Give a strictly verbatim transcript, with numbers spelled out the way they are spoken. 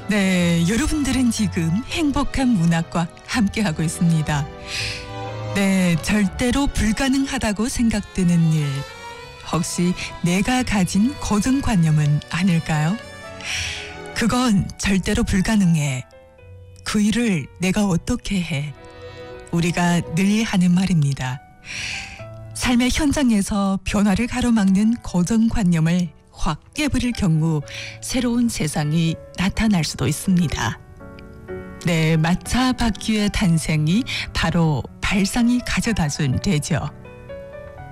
네, 여러분들은 지금 행복한 문학과 함께하고 있습니다. 네, 절대로 불가능하다고 생각되는 일. 혹시 내가 가진 고정관념은 아닐까요? 그건 절대로 불가능해. 그 일을 내가 어떻게 해? 우리가 늘 하는 말입니다. 삶의 현장에서 변화를 가로막는 고정관념을 확 깨버릴 경우 새로운 세상이 나타날 수도 있습니다. 네, 마차 바퀴의 탄생이 바로 발상이 가져다준 때죠.